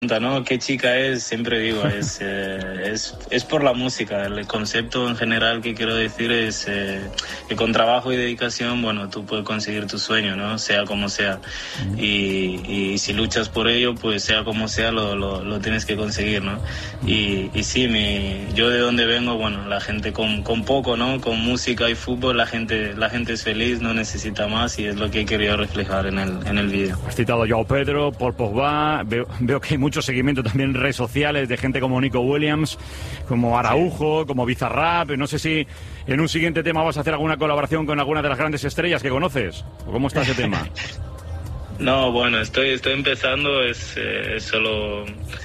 ¿no? ¿Qué chica es? Siempre digo, es por la música. El concepto en general que quiero decir es que con trabajo y dedicación, bueno, tú puedes conseguir tu sueño, ¿no? Sea como sea. Y si luchas por ello, pues sea como sea, lo tienes que conseguir, ¿no? Y sí, yo de donde vengo, bueno, la gente con poco, ¿no? Con música y fútbol, la gente es feliz, no necesita más, y es lo que he querido reflejar en el vídeo. Has citado a Joao Pedro, Paul Pogba, veo que hay mucho seguimiento también en redes sociales de gente como Nico Williams, como Araujo, como Bizarrap. No sé si en un siguiente tema vas a hacer alguna colaboración con alguna de las grandes estrellas que conoces. ¿O cómo está ese tema? No, bueno, estoy empezando, es solo...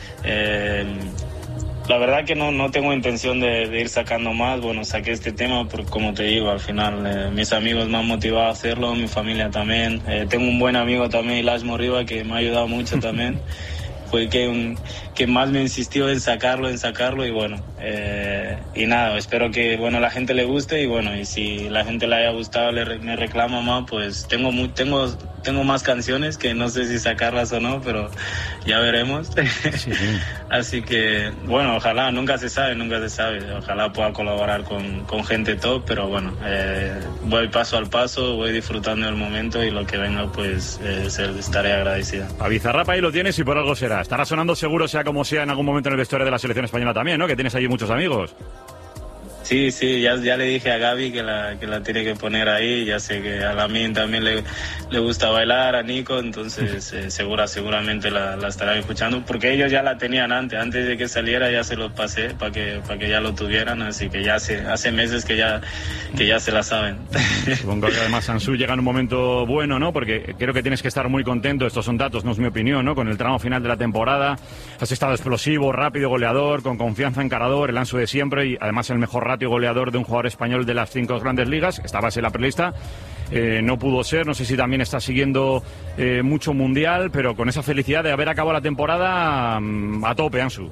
la verdad que no tengo intención de ir sacando más. Bueno, saqué este tema porque, como te digo, al final mis amigos me han motivado a hacerlo, mi familia también. Tengo un buen amigo también, Ilash Moriba, que me ha ayudado mucho también. Fue que más me insistió en sacarlo y bueno, y nada, espero que bueno la gente le guste, y bueno, y si la gente le haya gustado, me reclama más, pues tengo más canciones que no sé si sacarlas o no, pero ya veremos. Sí. Así que bueno, ojalá, nunca se sabe, ojalá pueda colaborar con gente top, pero bueno, voy paso al paso, voy disfrutando del momento, y lo que venga, pues estaré agradecida. A Bizarrap ahí lo tienes, y por algo será. Estará sonando seguro, sea como sea, en algún momento en el vestuario de la selección española también, ¿no? Que tienes allí muchos amigos. Sí, ya le dije a Gaby que la tiene que poner ahí. Ya sé que a Lamine también le gusta bailar, a Nico, entonces seguramente la estarán escuchando, porque ellos ya la tenían antes de que saliera, ya se los pasé para que ya lo tuvieran, así que ya hace meses que ya se la saben. Supongo que además Ansu llega en un momento bueno, ¿no? Porque creo que tienes que estar muy contento, estos son datos, no es mi opinión, ¿no? Con el tramo final de la temporada, has estado explosivo, rápido, goleador, con confianza, encarador, el Ansu de siempre, y además el mejor ratio goleador de un jugador español de las 5 grandes ligas. Estabas en la prelista, no pudo ser. No sé si también estás siguiendo mucho mundial, pero con esa felicidad de haber acabado la temporada a tope, Ansu.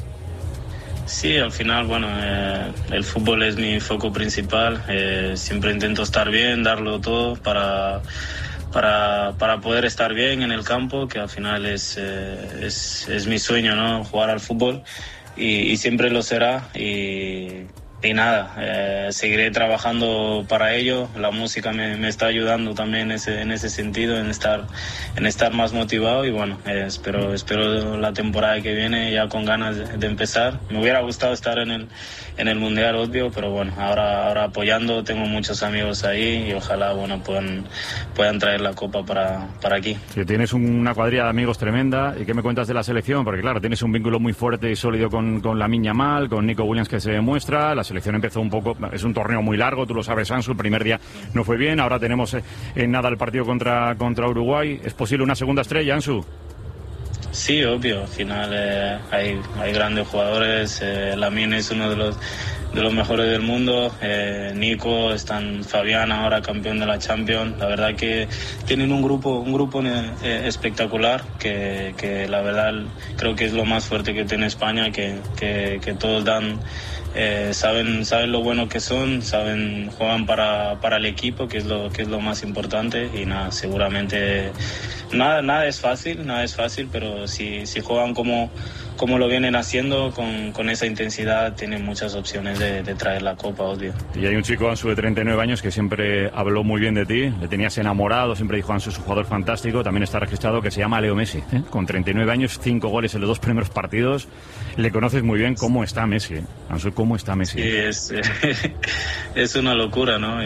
Sí, al final, bueno, el fútbol es mi foco principal. Siempre intento estar bien, darlo todo para poder estar bien en el campo, que al final es mi sueño, ¿no? Jugar al fútbol, y siempre lo será. Y nada, seguiré trabajando para ello. La música me está ayudando también en ese sentido, en estar más motivado, y bueno, espero la temporada que viene ya con ganas de empezar. Me hubiera gustado estar en el Mundial, obvio, pero bueno, ahora apoyando, tengo muchos amigos ahí, y ojalá bueno puedan traer la copa para aquí. Sí, tienes una cuadrilla de amigos tremenda. ¿Y qué me cuentas de la selección? Porque claro, tienes un vínculo muy fuerte y sólido con Lamine Yamal, con Nico Williams, que se demuestra. La selección empezó un poco, es un torneo muy largo, tú lo sabes, Ansu, el primer día no fue bien, ahora tenemos en nada el partido contra Uruguay. ¿Es posible una segunda estrella, Ansu? Sí, obvio, al final hay grandes jugadores. Lamine es uno de los mejores del mundo. Nico, están Fabián, ahora campeón de la Champions. La verdad que tienen un grupo espectacular, que la verdad creo que es lo más fuerte que tiene España, que todos dan, saben lo bueno que son, juegan para el equipo, que es lo más importante. Y nada, seguramente nada es fácil, pero si juegan como lo vienen haciendo, con esa intensidad, tienen muchas opciones de traer la copa, obvio. Y hay un chico, Ansu, de 39 años, que siempre habló muy bien de ti, le tenías enamorado, siempre dijo: Ansu es un jugador fantástico, también está registrado, que se llama Leo Messi, con 39 años, 5 goles en los 2 primeros partidos. Le conoces muy bien. ¿Cómo está Messi? Ansu, ¿cómo está Messi? Sí, es una locura, ¿no?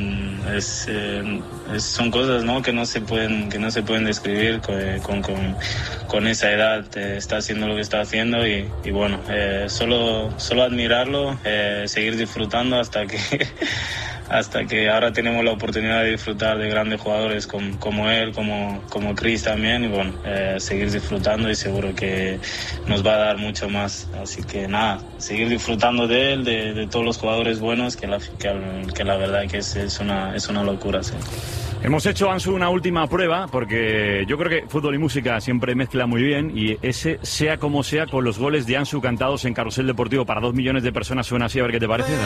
Son cosas, ¿no?, que no se pueden describir. Con esa edad está haciendo lo que está haciendo, y bueno, solo admirarlo, seguir disfrutando hasta que ahora tenemos la oportunidad de disfrutar de grandes jugadores como él, como Chris también, y bueno, seguir disfrutando, y seguro que nos va a dar mucho más. Así que nada, seguir disfrutando de él, de todos los jugadores buenos, que la verdad que es una locura, sí. Hemos hecho, Ansu, una última prueba, porque yo creo que fútbol y música siempre mezcla muy bien, y ese, sea como sea, con los goles de Ansu cantados en Carrusel Deportivo para 2 millones de personas, suena así. A ver qué te parece.